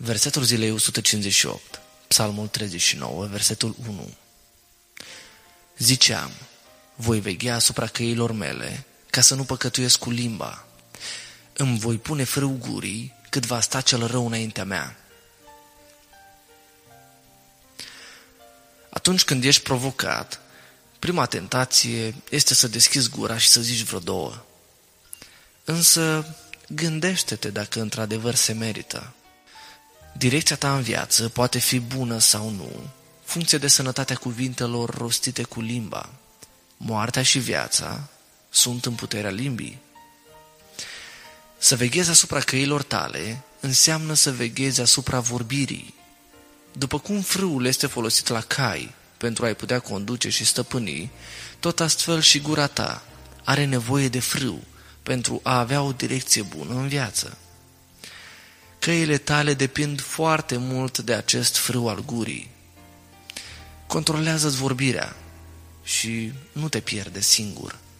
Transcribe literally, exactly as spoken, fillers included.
Versetul zilei o sută cincizeci și opt, Psalmul treizeci și nouă, versetul unu. Ziceam, voi veghea asupra căilor mele, ca să nu păcătuiesc cu limba. Îmi voi pune frâu gurii, cât va sta cel rău înaintea mea. Atunci când ești provocat, prima tentație este să deschizi gura și să zici vreo două. Însă gândește-te dacă într-adevăr se merită. Direcția ta în viață poate fi bună sau nu, funcție de sănătatea cuvintelor rostite cu limba. Moartea și viața sunt în puterea limbii. Să veghezi asupra căilor tale înseamnă să veghezi asupra vorbirii. După cum frâul este folosit la cai pentru a-i putea conduce și stăpâni, tot astfel și gura ta are nevoie de frâu pentru a avea o direcție bună în viață. Căile tale depind foarte mult de acest frâu al gurii. Controlează-ți vorbirea și nu te pierde singur.